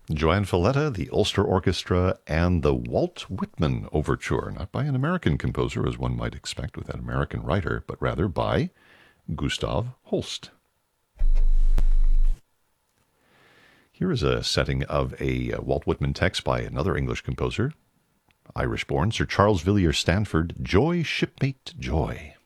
Joanne Falletta, the Ulster Orchestra, and the Walt Whitman Overture, not by an American composer, as one might expect with an American writer, but rather by Gustav Holst. Here is a setting of a Walt Whitman text by another English composer, Irish-born Sir Charles Villiers Stanford, Joy, Shipmate, Joy.